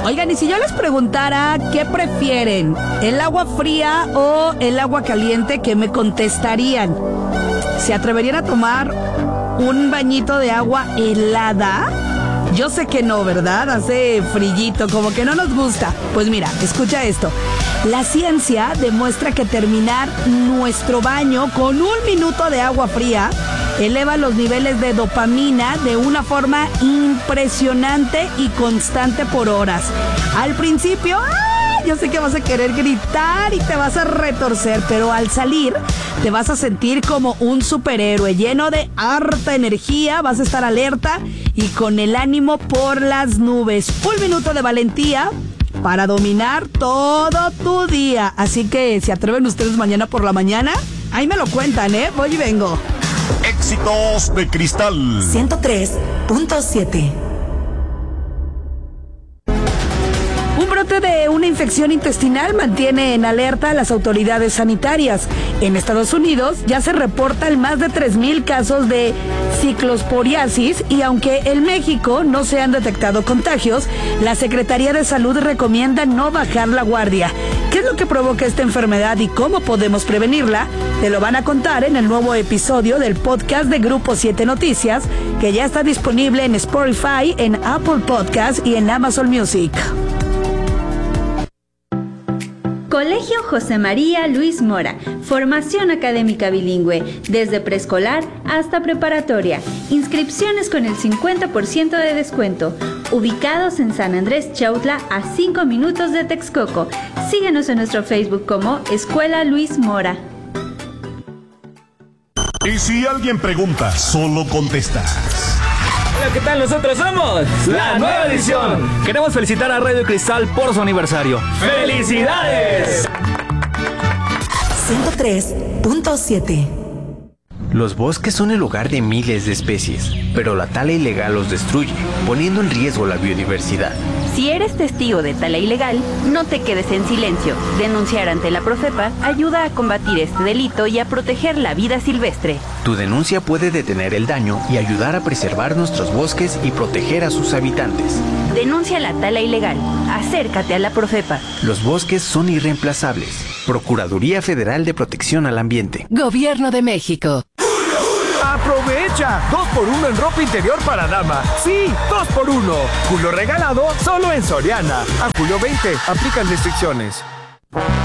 Oigan, y si yo les preguntara qué prefieren, el agua fría o el agua caliente, ¿qué me contestarían? ¿Se atreverían a tomar un bañito de agua helada? Yo sé que no, ¿verdad? Hace frillito, como que no nos gusta. Pues mira, escucha esto. La ciencia demuestra que terminar nuestro baño con 1 minuto de agua fría eleva los niveles de dopamina de una forma impresionante y constante por horas. Al principio, yo sé que vas a querer gritar y te vas a retorcer, pero al salir te vas a sentir como un superhéroe lleno de harta energía, vas a estar alerta y con el ánimo por las nubes. 1 minuto de valentía para dominar todo tu día. Así que, ¿se atreven ustedes mañana por la mañana? Ahí me lo cuentan, voy y vengo. Éxitos de Cristal 103.7. Un brote de una infección intestinal mantiene en alerta a las autoridades sanitarias. En Estados Unidos ya se reportan más de 3,000 casos de ciclosporiasis y aunque en México no se han detectado contagios, la Secretaría de Salud recomienda no bajar la guardia. ¿Qué es lo que provoca esta enfermedad y cómo podemos prevenirla? Te lo van a contar en el nuevo episodio del podcast de Grupo 7 Noticias, que ya está disponible en Spotify, en Apple Podcast y en Amazon Music. Colegio José María Luis Mora, formación académica bilingüe, desde preescolar hasta preparatoria, inscripciones con el 50% de descuento, ubicados en San Andrés Chautla a 5 minutos de Texcoco. Síguenos en nuestro Facebook como Escuela Luis Mora. Y si alguien pregunta, solo contestas. Hola, ¿qué tal? Nosotros somos La Nueva Edición. Queremos felicitar a Radio Cristal por su aniversario. ¡Felicidades! 103.7. Los bosques son el hogar de miles de especies, pero la tala ilegal los destruye, poniendo en riesgo la biodiversidad. Si eres testigo de tala ilegal, no te quedes en silencio. Denunciar ante la Profepa ayuda a combatir este delito y a proteger la vida silvestre. Tu denuncia puede detener el daño y ayudar a preservar nuestros bosques y proteger a sus habitantes. Denuncia la tala ilegal. Acércate a la Profepa. Los bosques son irreemplazables. Procuraduría Federal de Protección al Ambiente. Gobierno de México. ¡Aprovecha! 2x1 en ropa interior para dama. ¡Sí! 2x1. Julio regalado solo en Soriana. A julio 20. Aplican restricciones.